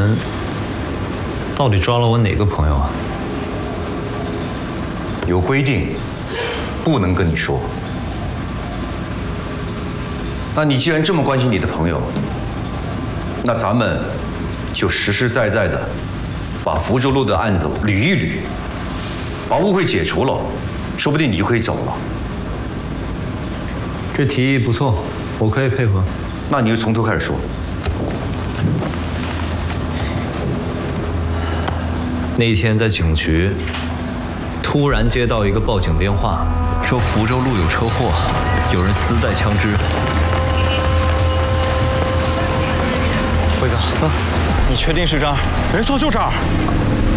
们到底抓了我哪个朋友啊？ 有规定，不能跟你说。那你既然这么关心你的朋友，那咱们就实实在在的把福州路的案子捋一捋，把误会解除了，说不定你就可以走了。 这提议不错，我可以配合。 那你就从头开始说。 那天在警局，突然接到一个报警电话，说福州路有车祸，有人私带枪支。 辉子，你确定是这儿？没错，就这儿。